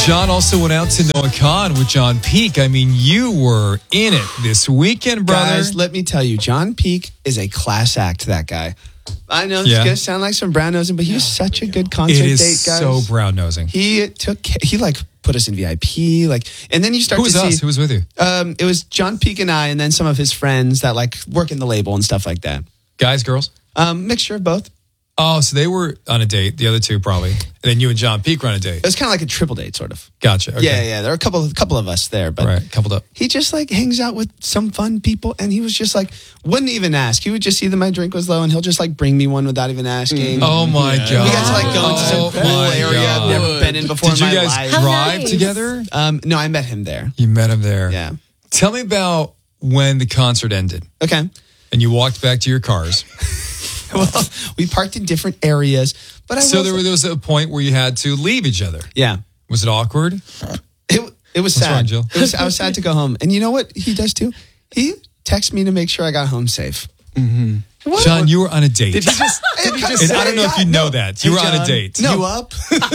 John also went out to Noah Khan with John Peake. I mean, you were in it this weekend, brother. Guys, let me tell you, John Peake is a class act, that guy. I know this is going to sound like some brown nosing, but he was such a good concert date, guys. It is so brown nosing. He put us in VIP, and then you start to see. Who was us? Who was with you? It was John Peake and I, and then some of his friends that work in the label and stuff like that. Guys, girls? Mixture of both. Oh, so they were on a date, the other two probably. And then you and John Peake were on a date. It was kind of like a triple date, sort of. Gotcha. Okay. Yeah. There were a couple of us there, but right, coupled up. He just hangs out with some fun people, and he was just wouldn't even ask. He would just see that my drink was low, and he'll just bring me one without even asking. Oh my God! We got to go into some cool area I've never been in before. Did you guys drive together? No, I met him there. You met him there. Yeah. Tell me about when the concert ended. Okay. And you walked back to your cars. Well, we parked in different areas, but there was a point where you had to leave each other. Yeah. Was it awkward? It was sad. Wrong, Jill? I was sad to go home. And you know what he does too? He texts me to make sure I got home safe. Mm-hmm. John, you were on a date. Did he just and I don't know if you know that. You were on a date. No. You up?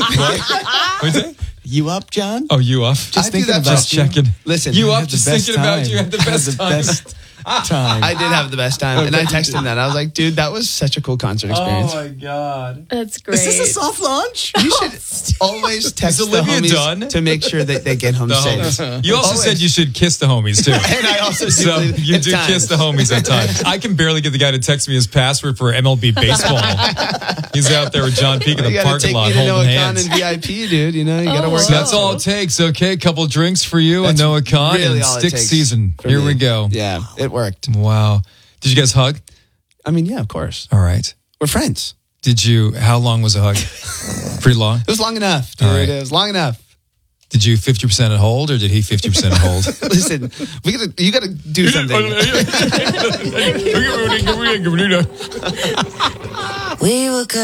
What is it? You up, John? Oh, you up? Just thinking about just checking. Listen, you up? Just thinking about you had the best time. I did have the best time, and I texted him that. I was like, dude, that was such a cool concert experience. Oh my God. That's great. Is this a soft launch? You should always text the Olivia homies done? to make sure that they get home safe. You also said you should kiss the homies too. And I also so you do times. kiss the homies at times. I can barely get the guy to text me his password for MLB baseball. He's out there with John Peake in the parking lot holding hands. You got to take me to Noah Khan in VIP, dude. You know, you got to work. So that's all it takes. Okay, a couple drinks for you and Noah Khan really and stick season. Here we go. Yeah, it worked. Wow. Did you guys hug? I mean, yeah, of course. All right. We're friends. How long was a hug? Pretty long? It was long enough, dude. Right. It was long enough. Did you 50% hold or did he 50% hold? Listen, you got to do something. We were good.